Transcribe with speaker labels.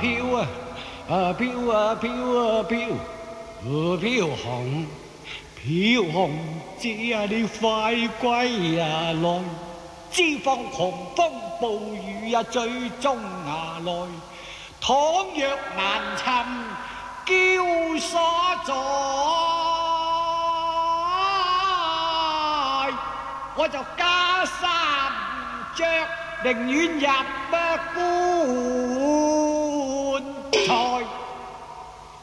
Speaker 1: 飄啊，飄啊飄啊飄，飄紅飄紅姐啊你快歸來，知放狂風暴雨最終來，倘若難尋嬌所在，我就加衫着，寧願入棺材。